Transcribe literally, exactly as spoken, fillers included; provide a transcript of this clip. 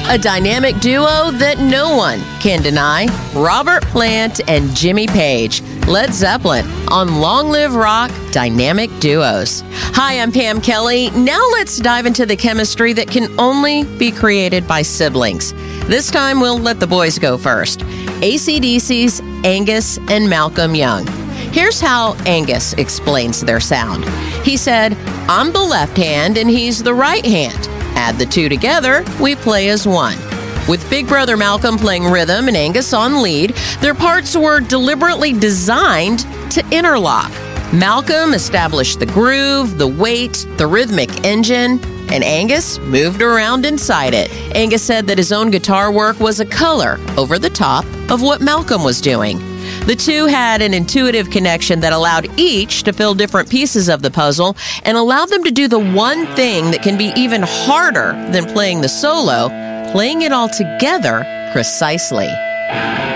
A dynamic duo that no one can deny. Robert Plant and Jimmy Page. Led Zeppelin on Long Live Rock Dynamic Duos. Hi, I'm Pam Kelly. Now let's dive into the chemistry that can only be created by siblings. This time we'll let the boys go first. A C D C's Angus and Malcolm Young. Here's how Angus explains their sound. He said, "I'm the left hand and he's the right hand. Add the two together, we play as one." With big brother Malcolm playing rhythm and Angus on lead, their parts were deliberately designed to interlock. Malcolm established the groove, the weight, the rhythmic engine, and Angus moved around inside it. Angus said that his own guitar work was a color over the top of what Malcolm was doing. The two had an intuitive connection that allowed each to fill different pieces of the puzzle and allowed them to do the one thing that can be even harder than playing the solo, playing it all together precisely.